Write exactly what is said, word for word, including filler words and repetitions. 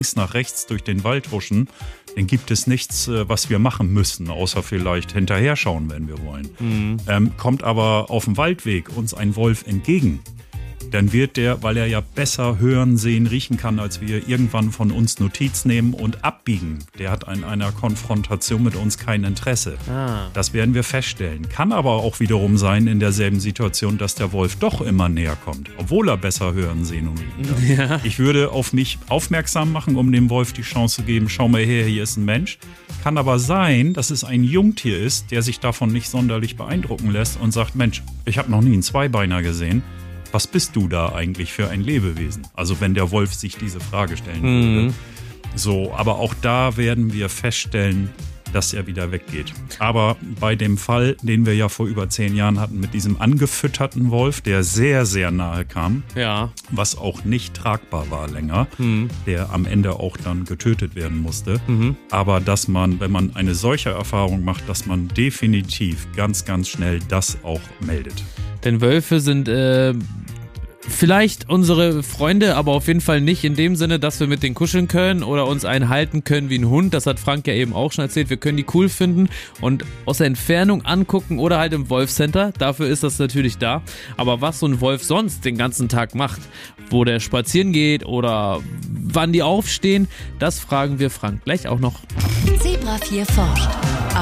nach rechts durch den Wald huschen, dann gibt es nichts, was wir machen müssen, außer vielleicht hinterher schauen, wenn wir wollen. Mhm. Ähm, kommt aber auf dem Waldweg uns ein Wolf entgegen, dann wird der, weil er ja besser hören, sehen, riechen kann, als wir, irgendwann von uns Notiz nehmen und abbiegen. Der hat an einer Konfrontation mit uns kein Interesse. Ah. Das werden wir feststellen. Kann aber auch wiederum sein in derselben Situation, dass der Wolf doch immer näher kommt, obwohl er besser hören, sehen und riechen kann. Ja. Ich würde auf mich aufmerksam machen, um dem Wolf die Chance zu geben, schau mal her, hier ist ein Mensch. Kann aber sein, dass es ein Jungtier ist, der sich davon nicht sonderlich beeindrucken lässt und sagt, Mensch, ich habe noch nie einen Zweibeiner gesehen. Was bist du da eigentlich für ein Lebewesen? Also wenn der Wolf sich diese Frage stellen würde. Mhm. So, aber auch da werden wir feststellen, dass er wieder weggeht. Aber bei dem Fall, den wir ja vor über zehn Jahren hatten, mit diesem angefütterten Wolf, der sehr, sehr nahe kam, ja. was auch nicht tragbar war länger, mhm. der am Ende auch dann getötet werden musste. Mhm. Aber dass man, wenn man eine solche Erfahrung macht, dass man definitiv ganz, ganz schnell das auch meldet. Denn Wölfe sind äh, vielleicht unsere Freunde, aber auf jeden Fall nicht in dem Sinne, dass wir mit denen kuscheln können oder uns einen halten können wie ein Hund. Das hat Frank ja eben auch schon erzählt. Wir können die cool finden und aus der Entfernung angucken oder halt im Wolfcenter. Dafür ist das natürlich da. Aber was so ein Wolf sonst den ganzen Tag macht, wo der spazieren geht oder wann die aufstehen, das fragen wir Frank gleich auch noch. Zebra vier forscht.